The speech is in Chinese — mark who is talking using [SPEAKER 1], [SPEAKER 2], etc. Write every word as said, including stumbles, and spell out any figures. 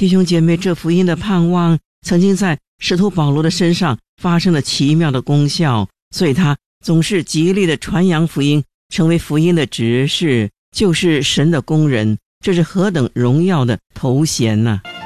[SPEAKER 1] 弟兄姐妹，这福音的盼望曾经在使徒保罗的身上发生了奇妙的功效，所以他总是极力的传扬福音，成为福音的执事，就是神的工人。这是何等荣耀的头衔啊！